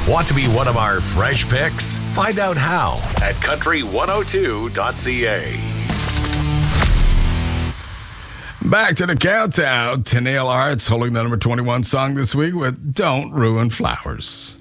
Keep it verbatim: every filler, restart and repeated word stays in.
Want to be one of our fresh picks? Find out how at country one oh two dot c a. Back to the countdown. Tenille Arts holding the number twenty-one song this week with Don't Ruin Flowers.